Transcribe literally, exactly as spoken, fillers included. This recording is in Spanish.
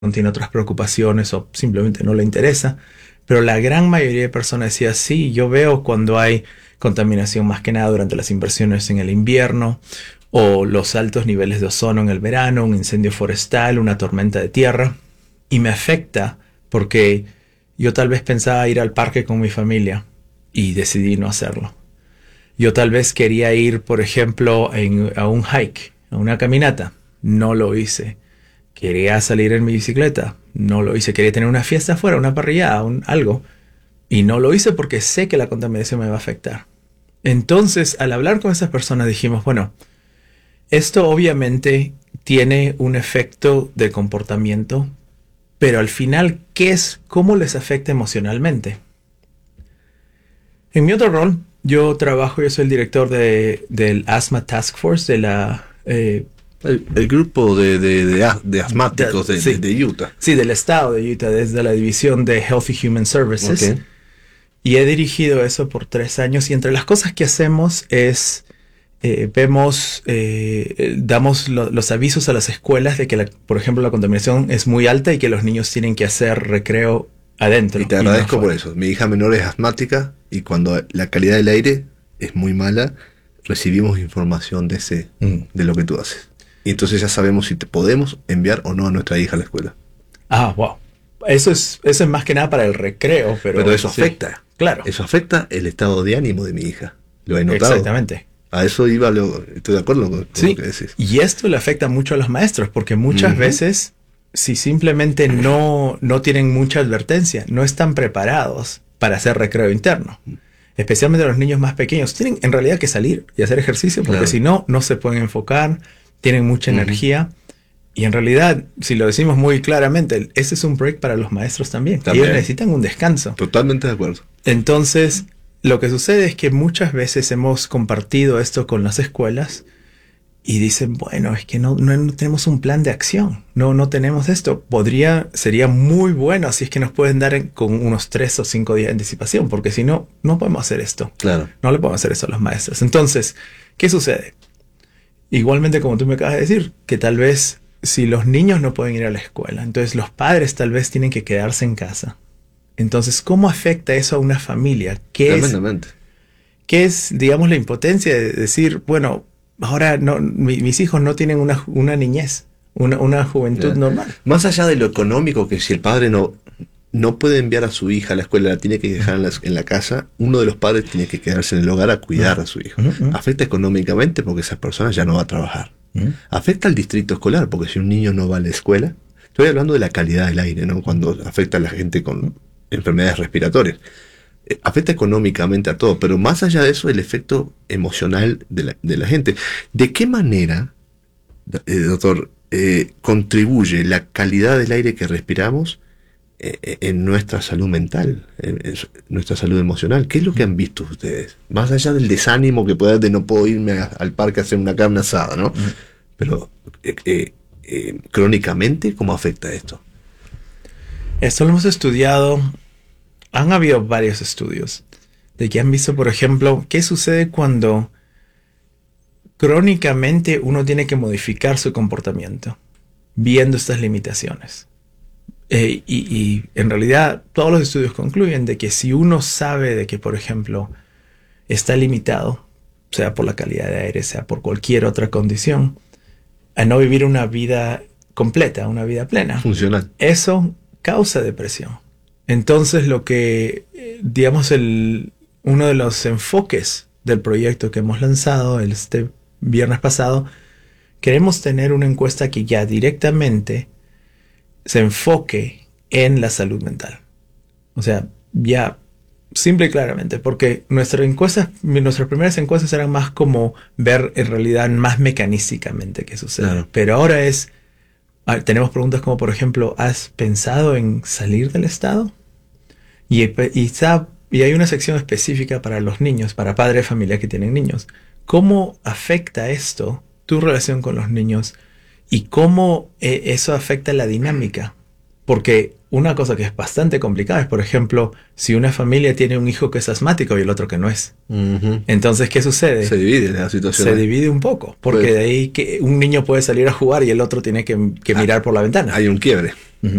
tiene otras preocupaciones o simplemente no le interesa. Pero la gran mayoría de personas decía, sí, yo veo cuando hay contaminación más que nada durante las inversiones en el invierno, o los altos niveles de ozono en el verano, un incendio forestal, una tormenta de tierra, y me afecta porque yo tal vez pensaba ir al parque con mi familia y decidí no hacerlo. Yo tal vez quería ir, por ejemplo, en, a un hike, a una caminata, no lo hice. Quería salir en mi bicicleta, no lo hice. Quería tener una fiesta afuera, una parrillada, un, algo, y no lo hice porque sé que la contaminación me va a afectar. Entonces, al hablar con esas personas dijimos, bueno, esto obviamente tiene un efecto de comportamiento, pero al final, ¿qué es? ¿Cómo les afecta emocionalmente? En mi otro rol, yo trabajo, yo soy el director de, del Asthma Task Force de la... Eh, el, el grupo de, de, de, de asmáticos de, sí, de, de Utah. Sí, del estado de Utah, desde la división de Healthy Human Services. Okay. Y he dirigido eso por tres años. Y entre las cosas que hacemos es... Eh, vemos, eh, damos lo, los avisos a las escuelas de que, la, por ejemplo, la contaminación es muy alta y que los niños tienen que hacer recreo adentro. Y te agradezco por eso. Mi hija menor es asmática y cuando la calidad del aire es muy mala, recibimos información de ese, mm. de lo que tú haces. Y entonces ya sabemos si te podemos enviar o no a nuestra hija a la escuela. Ah, wow. Eso es, eso es más que nada para el recreo, pero... Pero eso sí, afecta. Claro. Eso afecta el estado de ánimo de mi hija. Lo he notado. Exactamente. A eso iba, lo, estoy de acuerdo con, con sí, lo que decís. Y esto le afecta mucho a los maestros, porque muchas uh-huh. veces, si simplemente no, no tienen mucha advertencia, no están preparados para hacer recreo interno. Especialmente los niños más pequeños. Tienen en realidad que salir y hacer ejercicio, porque claro. si no, no se pueden enfocar, tienen mucha uh-huh. energía. Y en realidad, si lo decimos muy claramente, ese es un break para los maestros también. también. Ellos necesitan un descanso. Totalmente de acuerdo. Entonces... Lo que sucede es que muchas veces hemos compartido esto con las escuelas y dicen, bueno, es que no, no, no tenemos un plan de acción, no, no tenemos esto. Podría, sería muy bueno si es que nos pueden dar en, con unos tres o cinco días de anticipación, porque si no, no podemos hacer esto. Claro. No le podemos hacer eso a los maestros. Entonces, ¿qué sucede? Igualmente, como tú me acabas de decir, que tal vez si los niños no pueden ir a la escuela, entonces los padres tal vez tienen que quedarse en casa. Entonces, ¿cómo afecta eso a una familia? ¿Qué es, ¿Qué es, digamos, la impotencia de decir, bueno, ahora no, mi, mis hijos no tienen una, una niñez, una, una juventud yeah. normal? Más allá de lo económico, que si el padre no, no puede enviar a su hija a la escuela, la tiene que dejar en la, en la casa, uno de los padres tiene que quedarse en el hogar a cuidar uh-huh. a su hijo. Uh-huh. Afecta económicamente porque esa persona ya no va a trabajar. Uh-huh. Afecta al distrito escolar, porque si un niño no va a la escuela, estoy hablando de la calidad del aire, ¿no? Cuando afecta a la gente con... enfermedades respiratorias. Eh, afecta económicamente a todo, pero más allá de eso, el efecto emocional de la, de la gente. ¿De qué manera, eh, doctor, eh, contribuye la calidad del aire que respiramos eh, en nuestra salud mental, en, en nuestra salud emocional? ¿Qué es lo que han visto ustedes? Más allá del desánimo que puede dar de no puedo irme a, al parque a hacer una carne asada, ¿no? Pero eh, eh, eh, crónicamente, ¿cómo afecta esto? Esto lo hemos estudiado, han habido varios estudios de que han visto, por ejemplo, qué sucede cuando crónicamente uno tiene que modificar su comportamiento, viendo estas limitaciones. Eh, y, y en realidad todos los estudios concluyen de que si uno sabe de que, por ejemplo, está limitado, sea por la calidad de aire, sea por cualquier otra condición, a no vivir una vida completa, una vida plena. Funcional. Eso causa depresión. Entonces lo que, digamos, el, uno de los enfoques del proyecto que hemos lanzado el, este viernes pasado, queremos tener una encuesta que ya directamente se enfoque en la salud mental. O sea, ya simple y claramente, porque nuestra encuesta, nuestras primeras encuestas eran más como ver en realidad más mecanísticamente qué sucede. Claro. Pero ahora es tenemos preguntas como, por ejemplo, ¿has pensado en salir del estado? Y, y, está, y hay una sección específica para los niños, para padres de familia que tienen niños. ¿Cómo afecta esto tu relación con los niños? ¿Y cómo eh, eso afecta la dinámica Porque una cosa que es bastante complicada es, por ejemplo, si una familia tiene un hijo que es asmático y el otro que no es. Uh-huh. Entonces, ¿qué sucede? Se divide la situación. Se ahí. divide un poco, porque Pues, de ahí que un niño puede salir a jugar y el otro tiene que, que mirar por la ventana. Hay un quiebre.